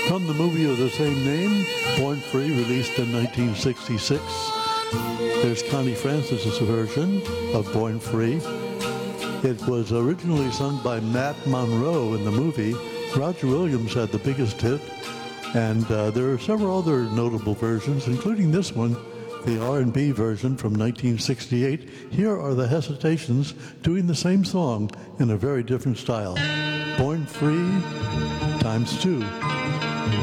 From the movie of the same name, Born Free, released in 1966, there's Connie Francis's version of Born Free. It was originally sung by Matt Monro in the movie. Roger Williams had the biggest hit, and there are several other notable versions, including this one, the R&B version from 1968. Here are the Hesitations doing the same song in a very different style. Born Free ×2.